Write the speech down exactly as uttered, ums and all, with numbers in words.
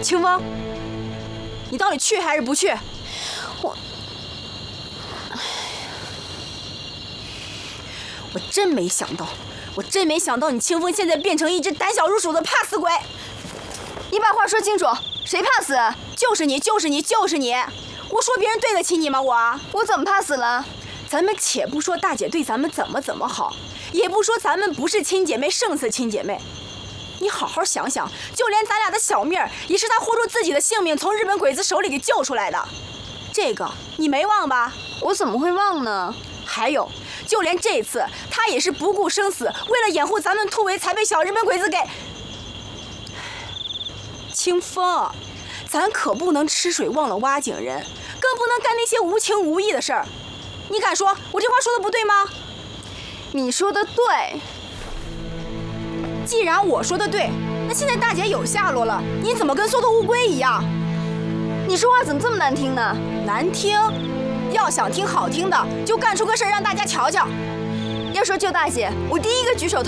清风，你到底去还是不去？我，我真没想到，我真没想到你清风现在变成一只胆小如鼠的怕死鬼。 你把话说清楚，谁怕死？ 就是你，就是你，就是你！我说别人对得起你吗？我我怎么怕死了？ 咱们且不说大姐对咱们怎么怎么好，也不说咱们不是亲姐妹胜似亲姐妹，你好好想想，就连咱俩的小命儿也是她豁出自己的性命从日本鬼子手里给救出来的，这个你没忘吧？ 我怎么会忘呢？ 还有，就连这次她也是不顾生死，为了掩护咱们突围才被小日本鬼子给……清风，咱可不能吃水忘了挖井人，更不能干那些无情无义的事儿。你敢说我这话说的不对吗？ 你说的对。 既然我说的对，那现在大姐有下落了，你怎么跟缩头乌龟一样？ 你说话怎么这么难听呢？ 难听？要想听好听的，就干出个事儿让大家瞧瞧。 要说救大姐，我第一个举手投